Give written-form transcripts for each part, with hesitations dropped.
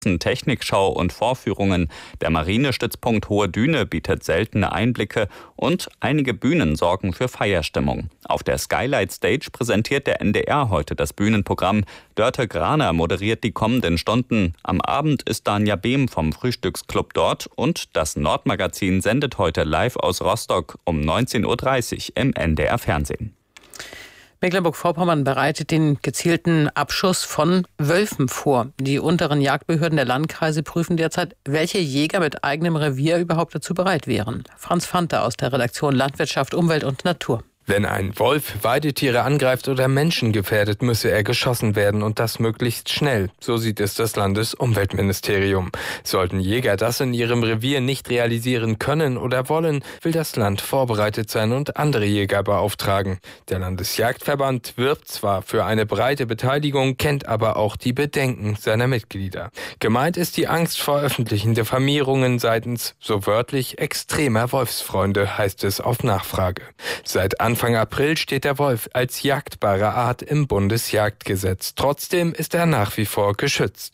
Technikschau und Vorführungen. Der Marinestützpunkt Hohe Düne bietet seltene Einblicke und einige Bühnen sorgen für Feierstimmung. Auf der Skylight Stage präsentiert der NDR heute das Bühnenprogramm. Dörte Graner moderiert die kommenden Stunden. Am Abend ist Danja Behm vom Frühstücksclub dort und das Nordmagazin sendet heute live aus Rostock um 19.30 Uhr im NDR Fernsehen. Mecklenburg-Vorpommern bereitet den gezielten Abschuss von Wölfen vor. Die unteren Jagdbehörden der Landkreise prüfen derzeit, welche Jäger mit eigenem Revier überhaupt dazu bereit wären. Franz Fanter aus der Redaktion Landwirtschaft, Umwelt und Natur. Wenn ein Wolf Weidetiere angreift oder Menschen gefährdet, müsse er geschossen werden und das möglichst schnell. So sieht es das Landesumweltministerium. Sollten Jäger das in ihrem Revier nicht realisieren können oder wollen, will das Land vorbereitet sein und andere Jäger beauftragen. Der Landesjagdverband wirbt zwar für eine breite Beteiligung, kennt aber auch die Bedenken seiner Mitglieder. Gemeint ist die Angst vor öffentlichen Diffamierungen seitens, so wörtlich, extremer Wolfsfreunde, heißt es auf Nachfrage. Seit Anfang April steht der Wolf als jagdbare Art im Bundesjagdgesetz. Trotzdem ist er nach wie vor geschützt.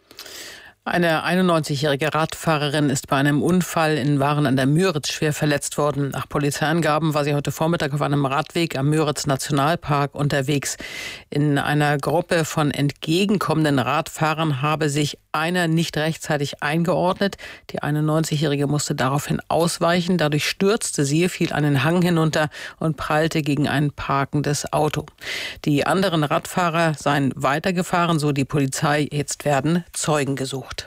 Eine 91-jährige Radfahrerin ist bei einem Unfall in Waren an der Müritz schwer verletzt worden. Nach Polizeiangaben war sie heute Vormittag auf einem Radweg am Müritz-Nationalpark unterwegs. In einer Gruppe von entgegenkommenden Radfahrern habe sich einer nicht rechtzeitig eingeordnet. Die 91-jährige musste daraufhin ausweichen. Dadurch stürzte sie, fiel einen Hang hinunter und prallte gegen ein parkendes Auto. Die anderen Radfahrer seien weitergefahren, so die Polizei. Jetzt werden Zeugen gesucht.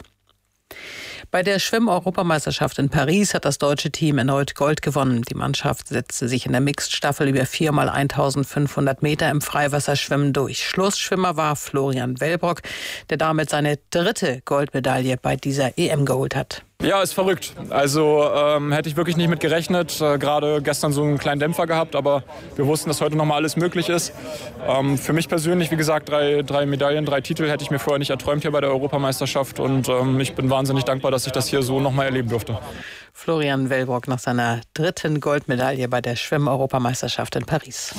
Bei der Schwimm-Europameisterschaft in Paris hat das deutsche Team erneut Gold gewonnen. Die Mannschaft setzte sich in der Mixed-Staffel über 4x1500 Meter im Freiwasserschwimmen durch. Schlussschwimmer war Florian Wellbrock, der damit seine dritte Goldmedaille bei dieser EM geholt hat. Ja, ist verrückt. Also hätte ich wirklich nicht mit gerechnet. Gerade gestern so einen kleinen Dämpfer gehabt, aber wir wussten, dass heute nochmal alles möglich ist. Für mich persönlich, wie gesagt, drei Medaillen, 3 Titel hätte ich mir vorher nicht erträumt hier bei der Europameisterschaft. Und ich bin wahnsinnig dankbar, dass ich das hier so nochmal erleben durfte. Florian Wellbrock nach seiner dritten Goldmedaille bei der Schwimm-Europameisterschaft in Paris.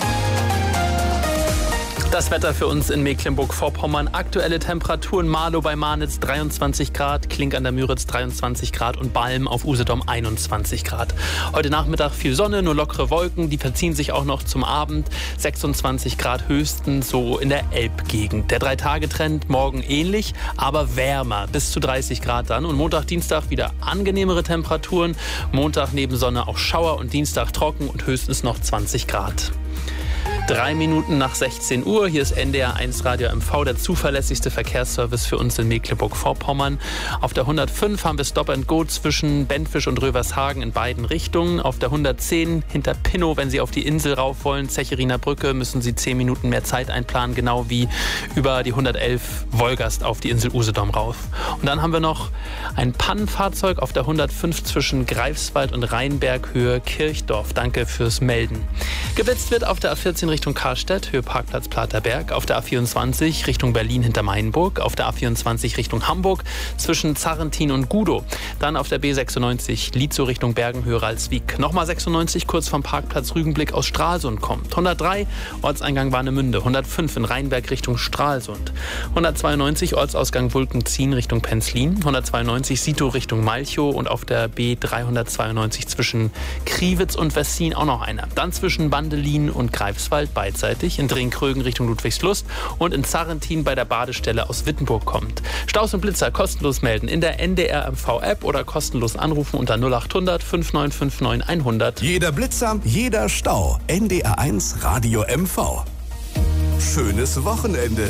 Das Wetter für uns in Mecklenburg-Vorpommern. Aktuelle Temperaturen: Marlow bei Marnitz 23 Grad, Klink an der Müritz 23 Grad und Balm auf Usedom 21 Grad. Heute Nachmittag viel Sonne, nur lockere Wolken, die verziehen sich auch noch zum Abend. 26 Grad höchstens so in der Elbgegend. Der 3-Tage-Trend morgen ähnlich, aber wärmer, bis zu 30 Grad dann. Und Montag, Dienstag wieder angenehmere Temperaturen. Montag neben Sonne auch Schauer und Dienstag trocken und höchstens noch 20 Grad. 3 Minuten nach 16 Uhr. Hier ist NDR 1 Radio MV, der zuverlässigste Verkehrsservice für uns in Mecklenburg-Vorpommern. Auf der 105 haben wir Stop and Go zwischen Benfisch und Rövershagen in beiden Richtungen. Auf der 110 hinter Pinnow, wenn Sie auf die Insel rauf wollen, Zecheriner Brücke, müssen Sie 10 Minuten mehr Zeit einplanen, genau wie über die 111 Wolgast auf die Insel Usedom rauf. Und dann haben wir noch ein Pannenfahrzeug auf der 105 zwischen Greifswald und Rheinberg, Höhe Kirchdorf. Danke fürs Melden. Geblitzt wird auf der A14 Richtung Karstedt, Höhe Parkplatz Platerberg, auf der A24 Richtung Berlin hinter Mainburg, auf der A24 Richtung Hamburg zwischen Zarrentin und Gudow. Dann auf der B96 Lietzow Richtung Bergen, Höhe Ralswiek. Nochmal 96 kurz vom Parkplatz Rügenblick aus Stralsund kommt. 103 Ortseingang Warnemünde, 105 in Rheinberg Richtung Stralsund. 192 Ortsausgang Wulkenzien Richtung Penzlin, 192 Sito Richtung Malchow und auf der B392 zwischen Kriwitz und Wessin auch noch einer. Dann zwischen Bandelin und Greifswald beidseitig, in Dringkrögen Richtung Ludwigslust und in Zarrentin bei der Badestelle aus Wittenburg kommt. Staus und Blitzer kostenlos melden in der NDR MV-App oder kostenlos anrufen unter 0800 5959 100. Jeder Blitzer, jeder Stau. NDR 1 Radio MV. Schönes Wochenende.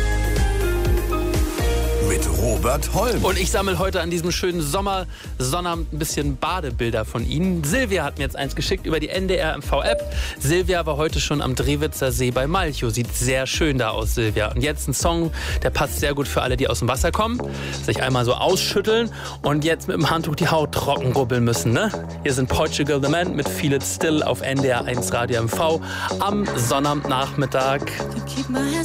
Mit Robert Holm. Und ich sammle heute an diesem schönen Sommersonnabend ein bisschen Badebilder von Ihnen. Silvia hat mir jetzt eins geschickt über die NDR MV-App. Silvia war heute schon am Drewitzer See bei Malchow. Sieht sehr schön da aus, Silvia. Und jetzt ein Song, der passt sehr gut für alle, die aus dem Wasser kommen. Sich einmal so ausschütteln und jetzt mit dem Handtuch die Haut trocken rubbeln müssen. Ne? Hier sind Portugal the Man mit Feel It Still auf NDR 1 Radio MV am Sonnabendnachmittag. To keep my